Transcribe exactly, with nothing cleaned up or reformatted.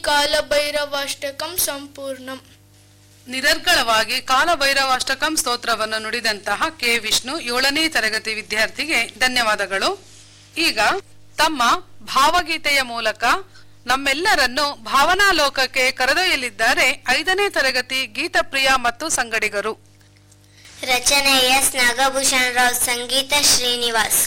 ಕಾಲಭೈರವಾಷ್ಟಕಂ ಸಂಪೂರ್ಣಂ. ನಿರರ್ಗಳವಾಗಿ ಕಾಲಭೈರವಾಷ್ಟಕಂ ಸ್ತೋತ್ರವನ್ನು ನುಡಿದಂತಹ ಕೆ ವಿಷ್ಣು ಏಳನೇ ತರಗತಿ ವಿದ್ಯಾರ್ಥಿಗೆ ಧನ್ಯವಾದಗಳು. ಈಗ ತಮ್ಮ ಭಾವಗೀತೆಯ ಮೂಲಕ ನಮ್ಮೆಲ್ಲರನ್ನು ಭಾವನಾಲೋಕಕ್ಕೆ ಕರೆದೊಯ್ಯಲಿದ್ದಾರೆ ಐದನೇ ತರಗತಿ ಗೀತಪ್ರಿಯ ಮತ್ತು ಸಂಗಡಿಗರು. ರಚನೆ ಎಸ್ ನಾಗಭೂಷಣ್ ರಾವ್, ಸಂಗೀತ ಶ್ರೀನಿವಾಸ್.